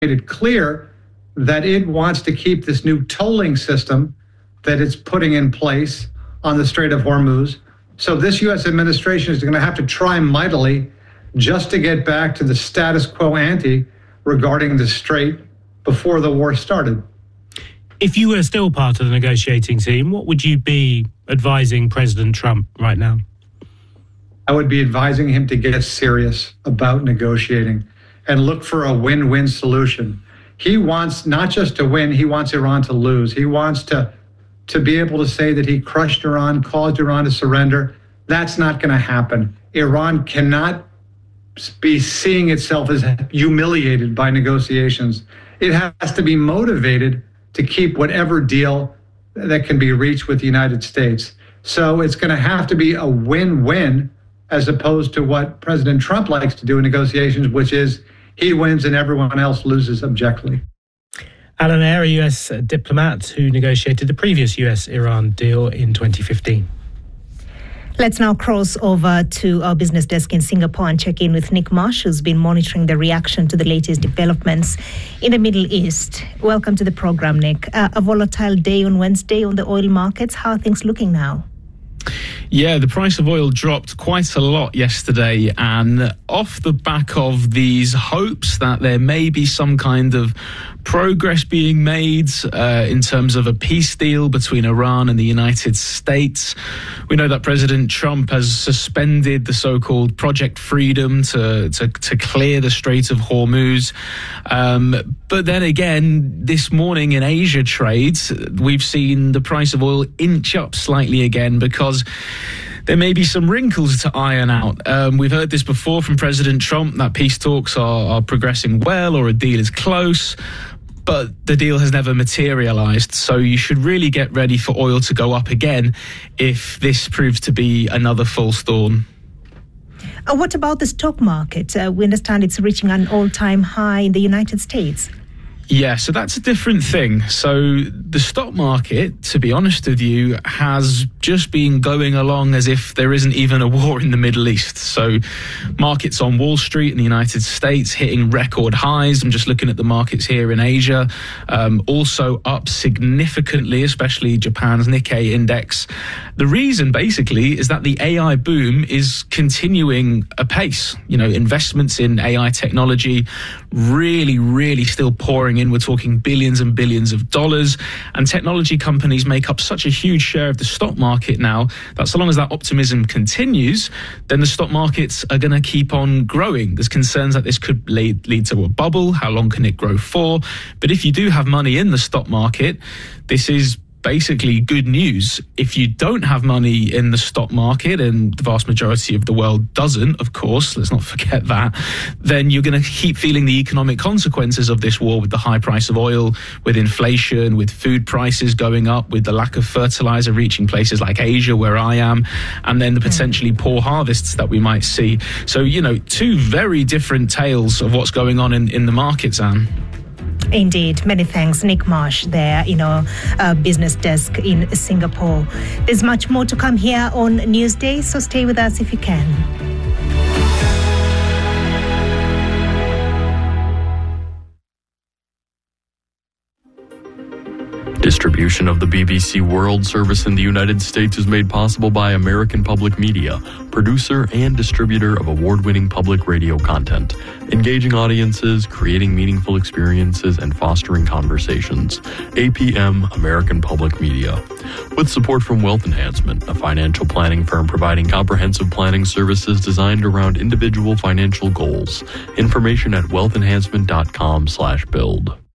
it clear that it wants to keep this new tolling system that it's putting in place on the Strait of Hormuz. So this U.S. administration is going to have to try mightily just to get back to the status quo ante regarding the Strait before the war started. If you were still part of the negotiating team, what would you be advising President Trump right now? I would be advising him to get serious about negotiating and look for a win-win solution. He wants not just to win, he wants Iran to lose. He wants to be able to say that he crushed Iran, caused Iran to surrender. That's not going to happen. Iran cannot be seeing itself as humiliated by negotiations. It has to be motivated to keep whatever deal that can be reached with the United States. So it's going to have to be a win-win as opposed to what President Trump likes to do in negotiations, which is he wins and everyone else loses objectively. Alan Ayer, a US diplomat who negotiated the previous US-Iran deal in 2015. Let's now cross over to our business desk in Singapore and check in with Nick Marsh, who's been monitoring the reaction to the latest developments in the Middle East. Welcome to the program, Nick. A volatile day on Wednesday on the oil markets. How are things looking now? Yeah, the price of oil dropped quite a lot yesterday, and off the back of these hopes that there may be some kind of progress being made in terms of a peace deal between Iran and the United States. We know that President Trump has suspended the so-called Project Freedom to clear the Strait of Hormuz. But then again, this morning in Asia trades, we've seen the price of oil inch up slightly again because there may be some wrinkles to iron out. We've heard this before from President Trump, that peace talks are progressing well or a deal is close, but the deal has never materialized. So you should really get ready for oil to go up again if this proves to be another false dawn. What about the stock market? We understand it's reaching an all-time high in the United States. Yeah, so that's a different thing. So the stock market, to be honest with you, has just been going along as if there isn't even a war in the Middle East. So markets on Wall Street in the United States hitting record highs. I'm just looking at the markets here in Asia, also up significantly, especially Japan's Nikkei index. The reason basically is that the AI boom is continuing apace. You know, investments in AI technology really still pouring in. We're talking billions and billions of dollars, and technology companies make up such a huge share of the stock market now that so long as that optimism continues, then the stock markets are going to keep on growing. There's concerns that this could lead to a bubble. How long can it grow for? But if you do have money in the stock market, this is basically good news. If you don't have money in the stock market, and the vast majority of the world doesn't, of course, let's not forget that, then you're going to keep feeling the economic consequences of this war with the high price of oil, with inflation, with food prices going up, with the lack of fertilizer reaching places like Asia, where I am, and then the potentially poor harvests that we might see. So, you know, two very different tales of what's going on in the markets, Anne. Indeed. Many thanks, Nick Marsh, there in our business desk in Singapore. There's much more to come here on Newsday, so stay with us if you can. Distribution of the BBC World Service in the United States is made possible by American Public Media, producer and distributor of award-winning public radio content, engaging audiences, creating meaningful experiences, and fostering conversations. APM, American Public Media. With support from Wealth Enhancement, a financial planning firm providing comprehensive planning services designed around individual financial goals. Information at wealthenhancement.com/build.